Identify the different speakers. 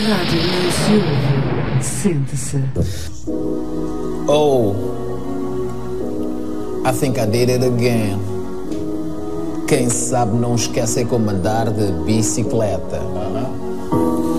Speaker 1: rádio não se ouve, sente-se.
Speaker 2: Oh, I think I did it again. Quem sabe não esquece como andar de bicicleta.